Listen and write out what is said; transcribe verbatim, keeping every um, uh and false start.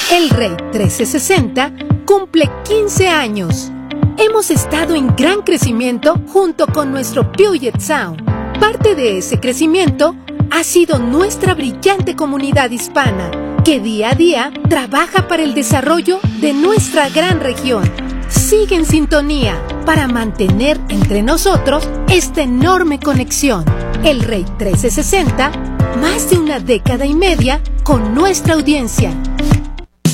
El Rey trece sesenta cumple quince años. Hemos estado en gran crecimiento junto con nuestro Puget Sound. Parte de ese crecimiento ha sido nuestra brillante comunidad hispana, que día a día trabaja para el desarrollo de nuestra gran región. Sigue en sintonía para mantener entre nosotros esta enorme conexión. El Rey trece sesenta, más de una década y media con nuestra audiencia.